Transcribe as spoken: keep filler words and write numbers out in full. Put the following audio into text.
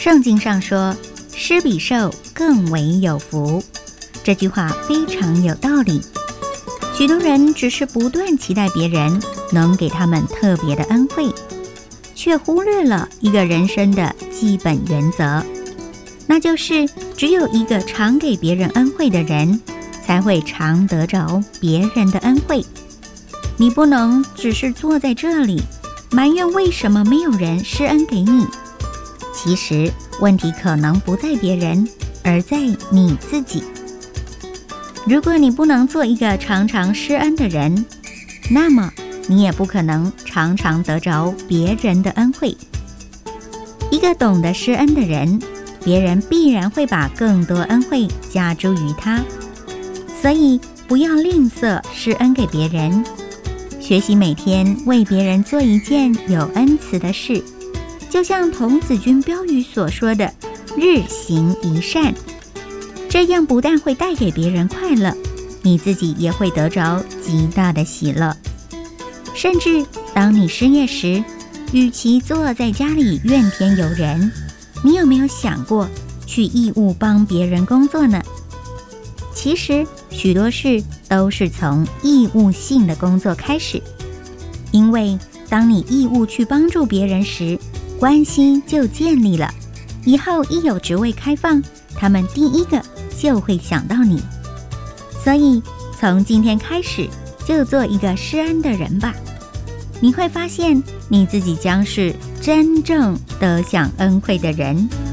圣经上说，施比受更为有福，这句话非常有道理。许多人只是不断期待别人能给他们特别的恩惠，却忽略了一个人生的基本原则，那就是只有一个常给别人恩惠的人，才会常得着别人的恩惠。你不能只是坐在这里埋怨为什么没有人施恩给你，其实问题可能不在别人，而在你自己。如果你不能做一个常常施恩的人，那么你也不可能常常得着别人的恩惠。一个懂得施恩的人，别人必然会把更多恩惠加诸于他。所以不要吝啬施恩给别人，学习每天为别人做一件有恩慈的事，就像童子军标语所说的，日行一善。这样不但会带给别人快乐，你自己也会得着极大的喜乐。甚至当你失业时，与其坐在家里怨天尤人，你有没有想过去义务帮别人工作呢？其实许多事都是从义务性的工作开始，因为当你义务去帮助别人时，关系就建立了，以后一有职位开放，他们第一个就会想到你。所以从今天开始就做一个施恩的人吧，你会发现你自己将是真正得享恩惠的人。